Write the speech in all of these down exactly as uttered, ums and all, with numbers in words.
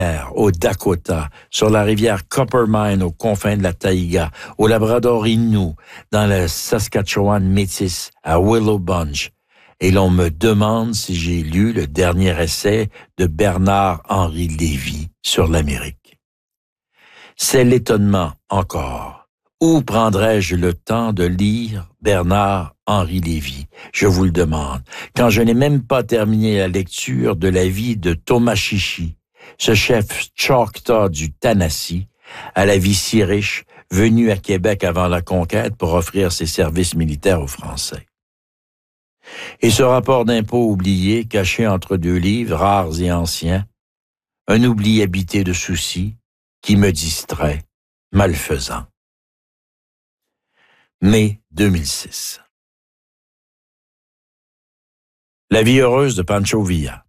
au Dakota, sur la rivière Coppermine aux confins de la taïga, au Labrador Innu, dans le Saskatchewan métis, à Willow Bunch. Et l'on me demande si j'ai lu le dernier essai de Bernard-Henri Lévy sur l'Amérique. C'est l'étonnement encore. Où prendrais-je le temps de lire Bernard-Henri Lévy? Je vous le demande, quand je n'ai même pas terminé la lecture de la vie de Thomas Chichi, ce chef Choctaw du Tennessee, à la vie si riche, venu à Québec avant la conquête pour offrir ses services militaires aux Français. Et ce rapport d'impôt oublié, caché entre deux livres rares et anciens, un oubli habité de soucis qui me distrait, malfaisant. Mai deux mille six. La vie heureuse de Pancho Villa.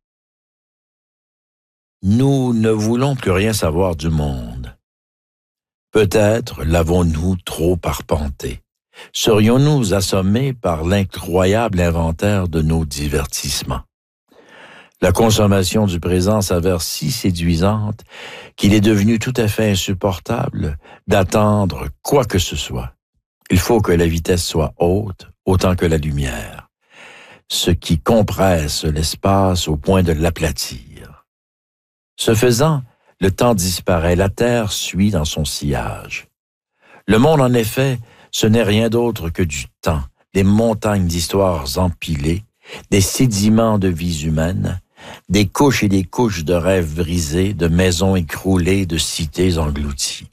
Nous ne voulons plus rien savoir du monde. Peut-être l'avons-nous trop arpenté. Serions-nous assommés par l'incroyable inventaire de nos divertissements? La consommation du présent s'avère si séduisante qu'il est devenu tout à fait insupportable d'attendre quoi que ce soit. Il faut que la vitesse soit haute autant que la lumière, ce qui compresse l'espace au point de l'aplatir. Ce faisant, le temps disparaît, la terre suit dans son sillage. Le monde, en effet, ce n'est rien d'autre que du temps, des montagnes d'histoires empilées, des sédiments de vies humaines, des couches et des couches de rêves brisés, de maisons écroulées, de cités englouties.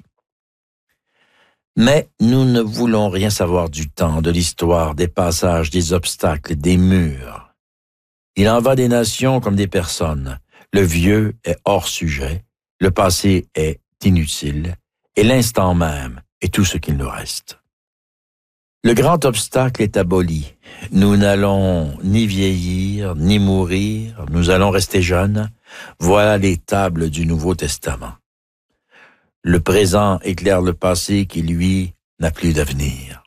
Mais nous ne voulons rien savoir du temps, de l'histoire, des passages, des obstacles, des murs. Il en va des nations comme des personnes. Le vieux est hors sujet, le passé est inutile, et l'instant même est tout ce qu'il nous reste. Le grand obstacle est aboli. Nous n'allons ni vieillir, ni mourir, nous allons rester jeunes. Voilà les tables du Nouveau Testament. Le présent éclaire le passé qui, lui, n'a plus d'avenir.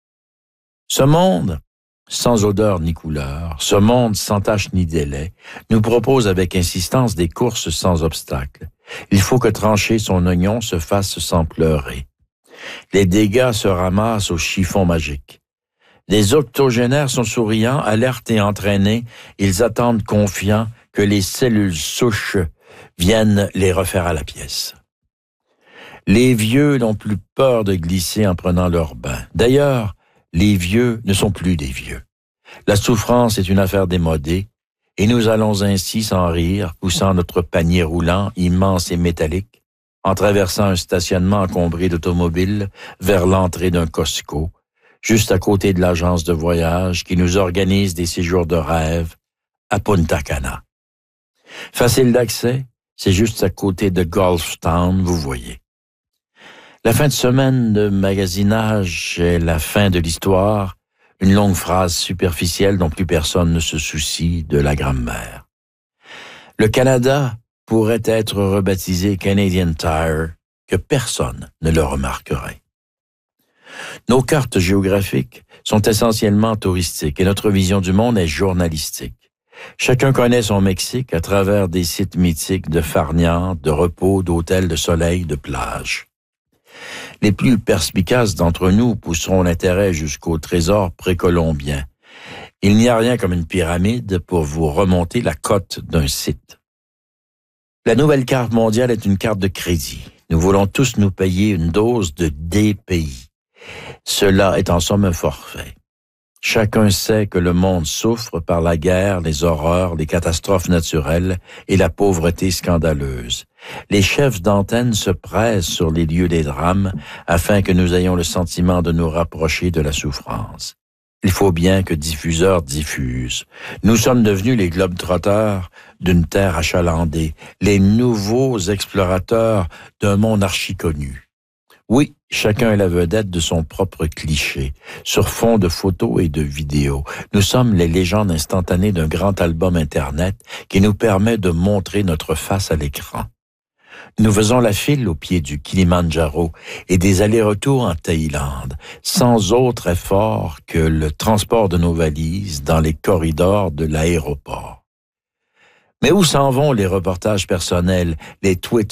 Ce monde, sans odeur ni couleur, ce monde sans tache ni délai, nous propose avec insistance des courses sans obstacle. Il faut que trancher son oignon se fasse sans pleurer. Les dégâts se ramassent au chiffon magique. Les octogénaires sont souriants, alertes et entraînés. Ils attendent confiants que les cellules souches viennent les refaire à la pièce. Les vieux n'ont plus peur de glisser en prenant leur bain. D'ailleurs, les vieux ne sont plus des vieux. La souffrance est une affaire démodée, et nous allons ainsi sans rire, poussant notre panier roulant, immense et métallique, en traversant un stationnement encombré d'automobiles vers l'entrée d'un Costco, juste à côté de l'agence de voyage qui nous organise des séjours de rêve à Punta Cana. Facile d'accès, c'est juste à côté de Gulfstown, vous voyez. La fin de semaine de magasinage est la fin de l'histoire, une longue phrase superficielle dont plus personne ne se soucie de la grammaire. Le Canada pourrait être rebaptisé Canadian Tire, que personne ne le remarquerait. Nos cartes géographiques sont essentiellement touristiques et notre vision du monde est journalistique. Chacun connaît son Mexique à travers des sites mythiques de farniente, de repos, d'hôtels, de soleil, de plage. Les plus perspicaces d'entre nous pousseront l'intérêt jusqu'au trésor précolombien. Il n'y a rien comme une pyramide pour vous remonter la cote d'un site. La nouvelle carte mondiale est une carte de crédit. Nous voulons tous nous payer une dose de D P I. Cela est en somme un forfait. Chacun sait que le monde souffre par la guerre, les horreurs, les catastrophes naturelles et la pauvreté scandaleuse. Les chefs d'antenne se pressent sur les lieux des drames afin que nous ayons le sentiment de nous rapprocher de la souffrance. Il faut bien que diffuseurs diffusent. Nous sommes devenus les globetrotters d'une terre achalandée, les nouveaux explorateurs d'un monde archi-connu. Oui, chacun est la vedette de son propre cliché, sur fond de photos et de vidéos. Nous sommes les légendes instantanées d'un grand album Internet qui nous permet de montrer notre face à l'écran. Nous faisons la file au pied du Kilimandjaro et des allers-retours en Thaïlande, sans autre effort que le transport de nos valises dans les corridors de l'aéroport. Mais où s'en vont les reportages personnels, les tweets